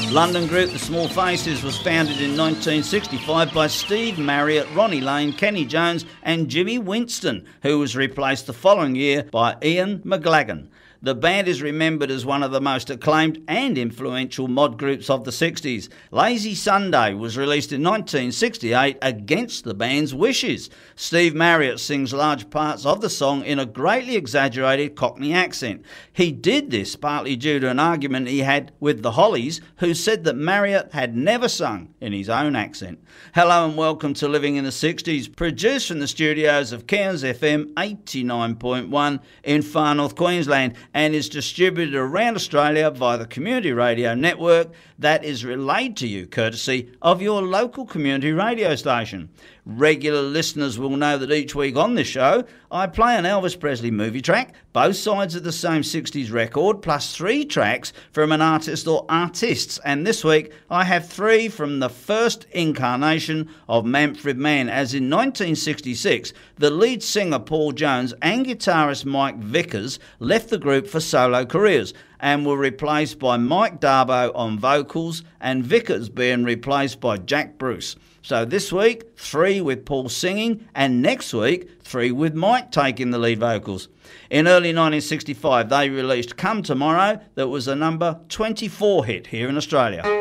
London group The Small Faces was founded in 1965 by Steve Marriott, Ronnie Lane, Kenny Jones and Jimmy Winston, who was replaced the following year by Ian McLagan. The band is remembered as one of the most acclaimed and influential mod groups of the 60s. Lazy Sunday was released in 1968 against the band's wishes. Steve Marriott sings large parts of the song in a greatly exaggerated Cockney accent. He did this partly due to an argument he had with the Hollies, who said that Marriott had never sung in his own accent. Hello and welcome to Living in the 60s, produced from the studios of Cairns FM 89.1 in Far North Queensland, and is distributed around Australia via the community radio network that is relayed to you courtesy of your local community radio station. Regular listeners will know that each week on this show I play an Elvis Presley movie track, both sides of the same 60s record, plus 3 tracks from an artist or artists, and this week I have 3 from the first incarnation of Manfred Mann, as in 1966 the lead singer Paul Jones and guitarist Mike Vickers left the group for solo careers and were replaced by Mike Darbo on vocals and Vickers being replaced by Jack Bruce. So this week, 3 with Paul singing, and next week, 3 with Mike taking the lead vocals. In early 1965, they released Come Tomorrow, that was a number 24 hit here in Australia.